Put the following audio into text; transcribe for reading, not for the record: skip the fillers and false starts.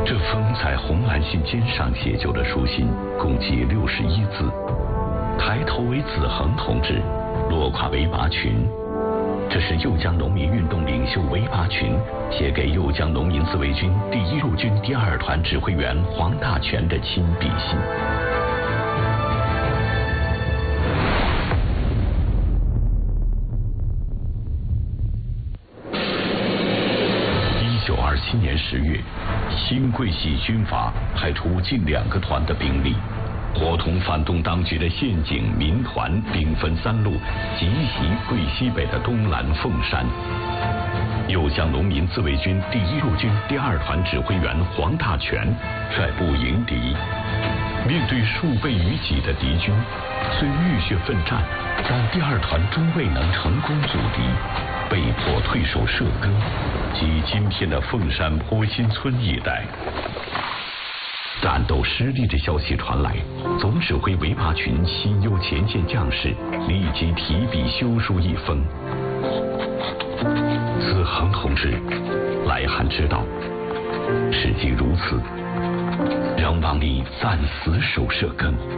这封在红蓝信笺上写就的书信共计61字，抬头为子恒同志，落胯为拔群。这是右江农民运动领袖韦拔群写给右江农民自卫军第1路军第2团指挥员黄大全的亲笔信。1927年10月，新桂系军阀派出近2个团的兵力，伙同反动当局的县警、民团，兵分3路，急袭桂西北的东兰凤山。右江农民自卫军第1路军第2团指挥员黄大全率部迎敌，面对数倍于己的敌军，虽浴血奋战，但第2团终未能成功阻敌，被迫退守社歌及今天的凤山坡心村一带。战斗失利的消息传来，总指挥韦拔群心忧前线将士，立即提笔修书一封。子恒同志，来函知道，事既如此，仍望你暂死守社根。